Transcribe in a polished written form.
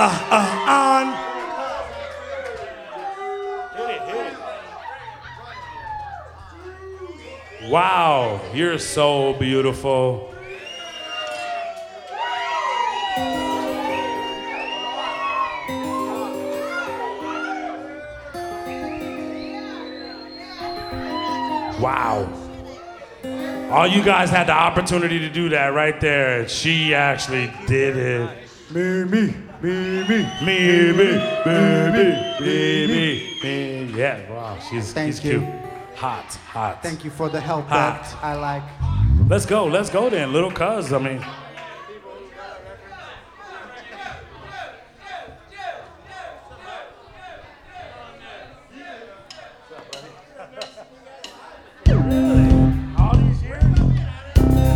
on. Hit it. Wow, you're so beautiful. Wow. All you guys had the opportunity to do that right there, and she actually did it. Me. Yeah, wow, she's cute. Hot. Thank you for the help Hot. that I like. Let's go then, little cuz, I mean.